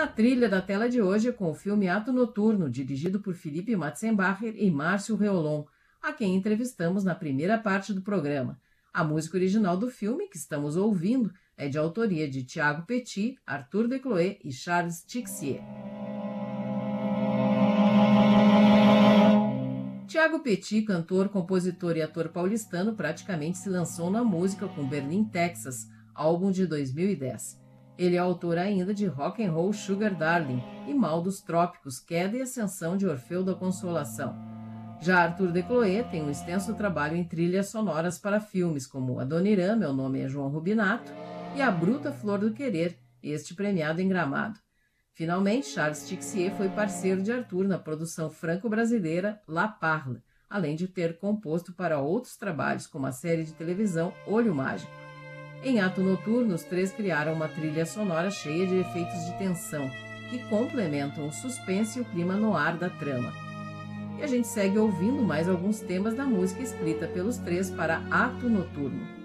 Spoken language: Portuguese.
Na trilha da tela de hoje, com o filme Ato Noturno, dirigido por Felipe Matzenbacher e Márcio Reolon, a quem entrevistamos na primeira parte do programa. A música original do filme, que estamos ouvindo, é de autoria de Thiago Petit, Arthur Decloé e Charles Tixier. Thiago Petit, cantor, compositor e ator paulistano, praticamente se lançou na música com Berlim, Texas, álbum de 2010. Ele é autor ainda de Rock and Roll Sugar Darling e Mal dos Trópicos, Queda e Ascensão de Orfeu da Consolação. Já Arthur Decloé tem um extenso trabalho em trilhas sonoras para filmes como Adoniram, Meu Nome é João Rubinato, e A Bruta Flor do Querer, este premiado em Gramado. Finalmente, Charles Tixier foi parceiro de Arthur na produção franco-brasileira La Parle, além de ter composto para outros trabalhos, como a série de televisão Olho Mágico. Em Ato Noturno, os três criaram uma trilha sonora cheia de efeitos de tensão, que complementam o suspense e o clima no ar da trama. E a gente segue ouvindo mais alguns temas da música escrita pelos três para Ato Noturno.